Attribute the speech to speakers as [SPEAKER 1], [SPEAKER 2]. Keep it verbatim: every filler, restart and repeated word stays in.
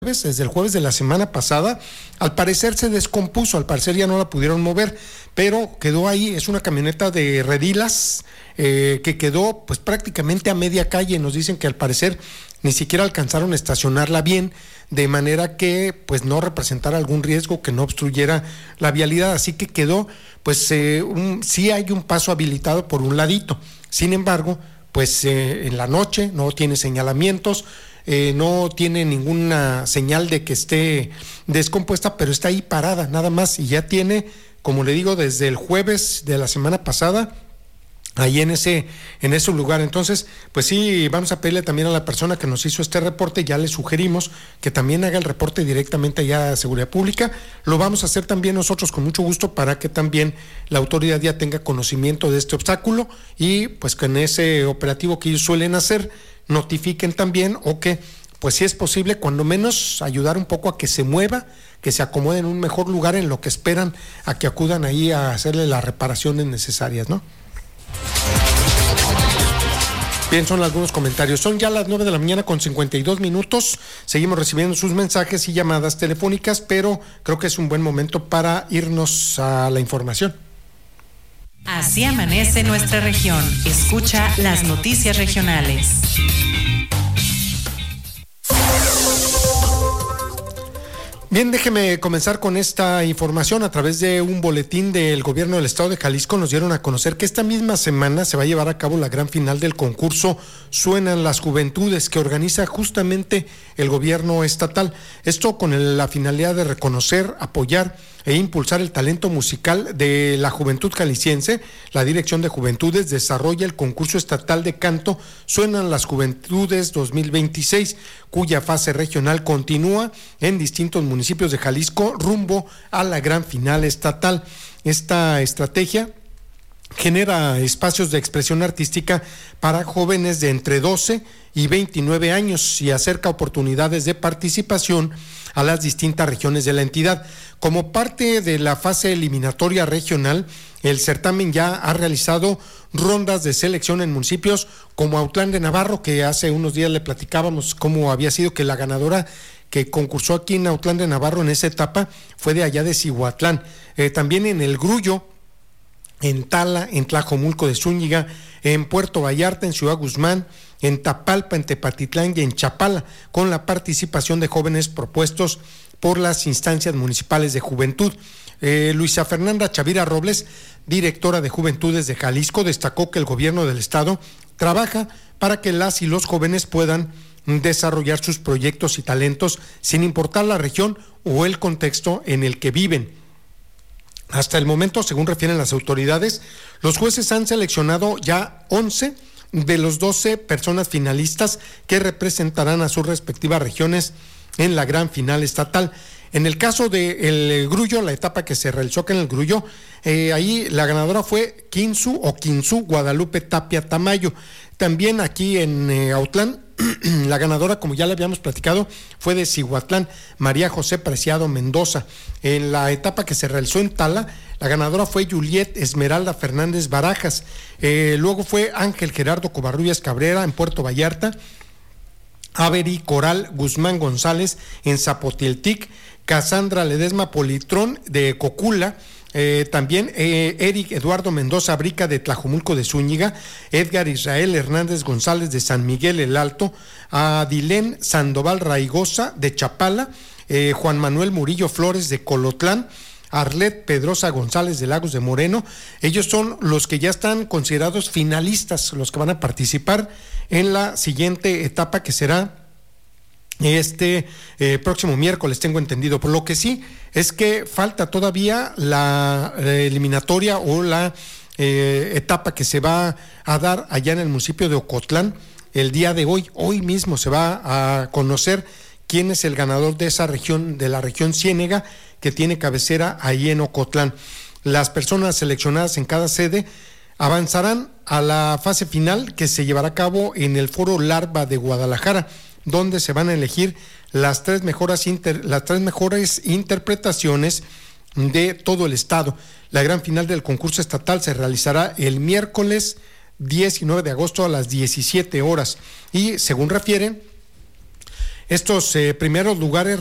[SPEAKER 1] desde el jueves de la semana pasada. Al parecer se descompuso, al parecer ya no la pudieron mover, pero quedó ahí. Es una camioneta de redilas eh, que quedó pues prácticamente a media calle. Nos dicen que al parecer ni siquiera alcanzaron a estacionarla bien, de manera que pues no representara algún riesgo, que no obstruyera la vialidad, así que quedó pues eh, un, sí hay un paso habilitado por un ladito. Sin embargo, pues eh, en la noche no tiene señalamientos, Eh, no tiene ninguna señal de que esté descompuesta, pero está ahí parada nada más, y ya tiene, como le digo, desde el jueves de la semana pasada ahí en ese en ese lugar. Entonces, pues sí, vamos a pedirle también a la persona que nos hizo este reporte, ya le sugerimos que también haga el reporte directamente allá a Seguridad Pública. Lo vamos a hacer también nosotros con mucho gusto para que también la autoridad ya tenga conocimiento de este obstáculo y pues que en ese operativo que ellos suelen hacer notifiquen también, o que pues si es posible cuando menos ayudar un poco a que se mueva, que se acomode en un mejor lugar en lo que esperan a que acudan ahí a hacerle las reparaciones necesarias, ¿no? Bien, son algunos comentarios. Son ya las nueve de la mañana con cincuenta y dos minutos. Seguimos recibiendo sus mensajes y llamadas telefónicas, pero creo que es un buen momento para irnos a la información.
[SPEAKER 2] Así amanece nuestra región. Escucha las noticias regionales.
[SPEAKER 1] Bien, déjeme comenzar con esta información. A través de un boletín del gobierno del estado de Jalisco nos dieron a conocer que esta misma semana se va a llevar a cabo la gran final del concurso Suenan las Juventudes, que organiza justamente el gobierno estatal. Esto con el, la finalidad de reconocer, apoyar e impulsar el talento musical de la juventud jalisciense. La Dirección de Juventudes desarrolla el concurso estatal de canto Suenan las Juventudes dos mil veintiséis, cuya fase regional continúa en distintos municipios de Jalisco rumbo a la gran final estatal. Esta estrategia genera espacios de expresión artística para jóvenes de entre doce y veintinueve años y acerca oportunidades de participación a las distintas regiones de la entidad. Como parte de la fase eliminatoria regional, el certamen ya ha realizado rondas de selección en municipios como Autlán de Navarro, que hace unos días le platicábamos cómo había sido que la ganadora que concursó aquí en Autlán de Navarro en esa etapa fue de allá de Cihuatlán. Eh, también en El Grullo, en Tala, en Tlajomulco de Zúñiga, en Puerto Vallarta, en Ciudad Guzmán, en Tapalpa, en Tepatitlán y en Chapala, con la participación de jóvenes propuestos por las instancias municipales de juventud. Eh, Luisa Fernanda Chavira Robles, directora de Juventudes de Jalisco, destacó que el gobierno del estado trabaja para que las y los jóvenes puedan desarrollar sus proyectos y talentos sin importar la región o el contexto en el que viven. Hasta el momento, según refieren las autoridades, los jueces han seleccionado ya once de los doce personas finalistas que representarán a sus respectivas regiones en la gran final estatal. En el caso del Grullo, la etapa que se realizó acá en el Grullo, eh, ahí la ganadora fue Quinsu o Quinsu Guadalupe Tapia Tamayo. También aquí en eh, Autlán, la ganadora, como ya le habíamos platicado, fue de Cihuatlán, María José Preciado Mendoza. En la etapa que se realizó en Tala, la ganadora fue Juliet Esmeralda Fernández Barajas. Eh, luego fue Ángel Gerardo Covarrubias Cabrera en Puerto Vallarta, Avery Coral Guzmán González en Zapotiltic, Cassandra Ledesma Politrón de Cocula, eh, también eh, Eric Eduardo Mendoza Brica de Tlajomulco de Zúñiga, Edgar Israel Hernández González de San Miguel el Alto, Adilén Sandoval Raigosa de Chapala, eh, Juan Manuel Murillo Flores de Colotlán, Arlet Pedrosa González de Lagos de Moreno. Ellos son los que ya están considerados finalistas, los que van a participar en la siguiente etapa, que será este eh, próximo miércoles, tengo entendido. Por lo que sí es que falta todavía la eh, eliminatoria o la eh, etapa que se va a dar allá en el municipio de Ocotlán el día de hoy. Hoy mismo se va a conocer quién es el ganador de esa región, de la región Ciénega, que tiene cabecera ahí en Ocotlán. Las personas seleccionadas en cada sede avanzarán a la fase final, que se llevará a cabo en el Foro Larva de Guadalajara, donde se van a elegir las tres mejores, inter, las tres mejores interpretaciones de todo el estado. La gran final del concurso estatal se realizará el miércoles diecinueve de agosto a las diecisiete horas y, según refieren, estos eh, primeros lugares